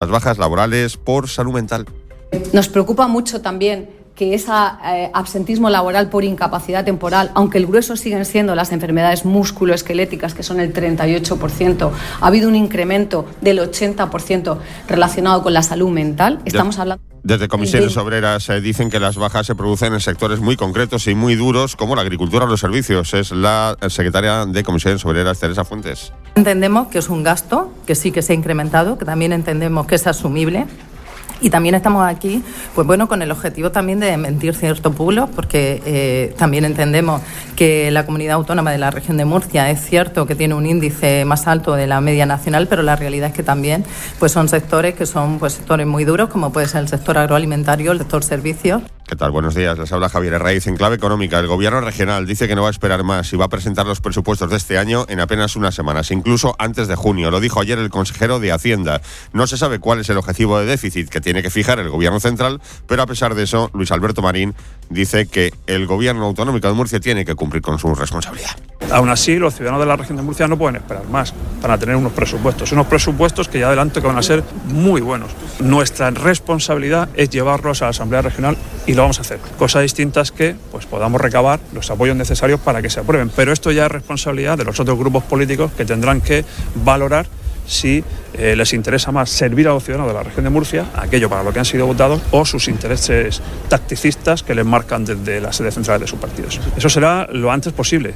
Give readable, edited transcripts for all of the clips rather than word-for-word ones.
las bajas laborales por salud mental. Nos preocupa mucho también que ese absentismo laboral por incapacidad temporal, aunque el grueso siguen siendo las enfermedades musculoesqueléticas, que son el 38%, ha habido un incremento del 80% relacionado con la salud mental. Estamos hablando... Desde Comisiones Obreras dicen que las bajas se producen en sectores muy concretos y muy duros, como la agricultura o los servicios. Es la secretaria de Comisiones Obreras, Teresa Fuentes. Entendemos que es un gasto, que sí que se ha incrementado, que también entendemos que es asumible. Y también estamos aquí, pues bueno, con el objetivo también de desmentir ciertos bulos, porque también entendemos que la comunidad autónoma de la región de Murcia es cierto que tiene un índice más alto de la media nacional, pero la realidad es que también pues son sectores que son pues sectores muy duros, como puede ser el sector agroalimentario, el sector servicios. ¿Qué tal? Buenos días. Les habla Javier Herraiz. En clave económica, el gobierno regional dice que no va a esperar más y va a presentar los presupuestos de este año en apenas unas semanas, incluso antes de junio. Lo dijo ayer el consejero de Hacienda. No se sabe cuál es el objetivo de déficit que tiene que fijar el gobierno central, pero a pesar de eso, Luis Alberto Marín dice que el gobierno autonómico de Murcia tiene que cumplir con su responsabilidad. Aún así, los ciudadanos de la región de Murcia no pueden esperar más para tener unos presupuestos que ya adelanto que van a ser muy buenos. Nuestra responsabilidad es llevarlos a la Asamblea Regional y lo vamos a hacer. Cosa distinta es que pues, podamos recabar los apoyos necesarios para que se aprueben, pero esto ya es responsabilidad de los otros grupos políticos que tendrán que valorar si les interesa más servir a los ciudadanos de la región de Murcia, aquello para lo que han sido votados, o sus intereses tacticistas que les marcan desde la sede central de sus partidos. Eso será lo antes posible.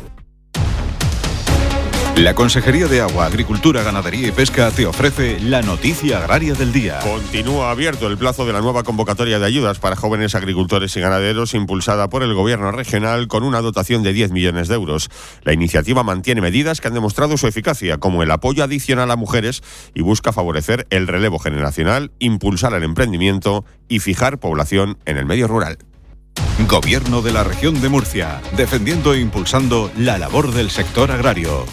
La Consejería de Agua, Agricultura, Ganadería y Pesca te ofrece la noticia agraria del día. Continúa abierto el plazo de la nueva convocatoria de ayudas para jóvenes agricultores y ganaderos impulsada por el Gobierno regional con una dotación de 10 millones de euros. La iniciativa mantiene medidas que han demostrado su eficacia, como el apoyo adicional a mujeres, y busca favorecer el relevo generacional, impulsar el emprendimiento y fijar población en el medio rural. Gobierno de la región de Murcia, defendiendo e impulsando la labor del sector agrario.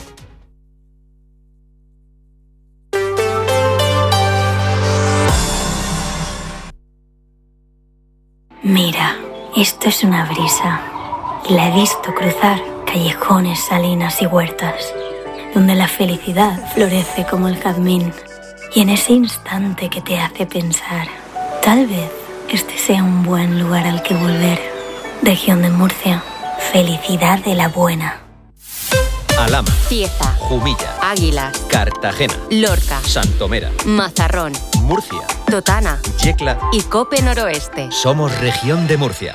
Mira, esto es una brisa, y la he visto cruzar callejones, salinas y huertas, donde la felicidad florece como el jazmín, y en ese instante que te hace pensar, tal vez este sea un buen lugar al que volver. Región de Murcia, felicidad de la buena. Alhama, Cieza, Jumilla, Águilas, Cartagena, Lorca, Santomera, Mazarrón, Murcia, Totana, Yecla y Cope Noroeste. Somos Región de Murcia.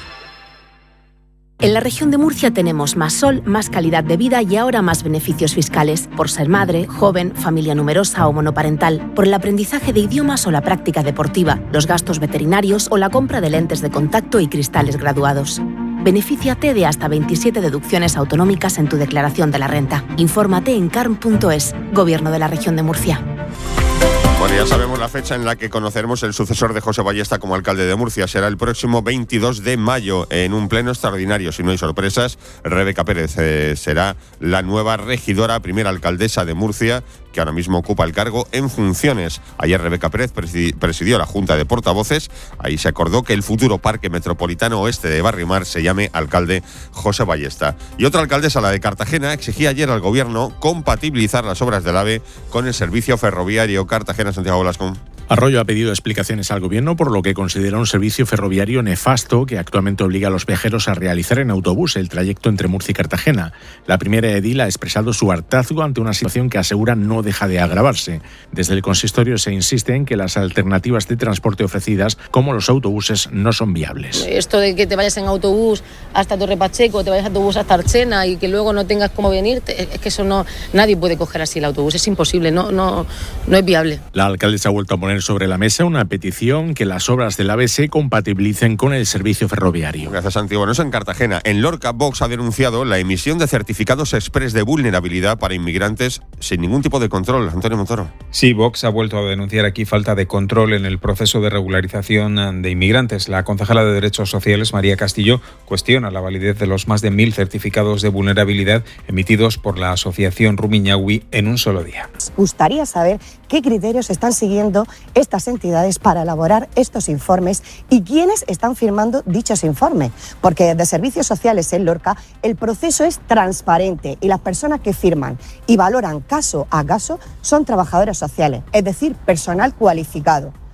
En la región de Murcia tenemos más sol, más calidad de vida y ahora más beneficios fiscales, por ser madre, joven, familia numerosa o monoparental, por el aprendizaje de idiomas o la práctica deportiva, los gastos veterinarios o la compra de lentes de contacto y cristales graduados. Benefíciate de hasta 27 deducciones autonómicas en tu declaración de la renta. Infórmate en carm.es, Gobierno de la Región de Murcia. Bueno, ya sabemos la fecha en la que conoceremos el sucesor de José Ballesta como alcalde de Murcia. Será el próximo 22 de mayo en un pleno extraordinario. Si no hay sorpresas, Rebeca Pérez será la nueva regidora, primera alcaldesa de Murcia, que ahora mismo ocupa el cargo en funciones. Ayer Rebeca Pérez presidió la Junta de Portavoces. Ahí se acordó que el futuro Parque Metropolitano Oeste de Barriomar se llame alcalde José Ballesta. Y otra alcaldesa, la de Cartagena, exigía ayer al gobierno compatibilizar las obras del AVE con el servicio ferroviario Cartagena. Santiago Blasco. Arroyo ha pedido explicaciones al gobierno por lo que considera un servicio ferroviario nefasto que actualmente obliga a los viajeros a realizar en autobús el trayecto entre Murcia y Cartagena. La primera edil ha expresado su hartazgo ante una situación que asegura no deja de agravarse. Desde el consistorio se insiste en que las alternativas de transporte ofrecidas, como los autobuses, no son viables. Esto de que te vayas en autobús hasta Torre Pacheco, te vayas en autobús hasta Archena y que luego no tengas cómo venirte, es que eso no, nadie puede coger así el autobús, es imposible, no es viable. La alcaldesa ha vuelto a poner sobre la mesa una petición que las obras del AVE se compatibilicen con el servicio ferroviario. Gracias, Santiago. Bueno, eso en Cartagena. En Lorca, Vox ha denunciado la emisión de certificados exprés de vulnerabilidad para inmigrantes sin ningún tipo de control. Antonio Montoro. Sí, Vox ha vuelto a denunciar aquí falta de control en el proceso de regularización de inmigrantes. La concejala de Derechos Sociales, María Castillo, cuestiona la validez de los más de 1.000 certificados de vulnerabilidad emitidos por la Asociación Rumiñahui en un solo día. Gustaría saber qué criterios están siguiendo estas entidades para elaborar estos informes y quiénes están firmando dichos informes, porque desde Servicios Sociales en Lorca el proceso es transparente y las personas que firman y valoran caso a caso son trabajadores sociales, es decir, personal cualificado.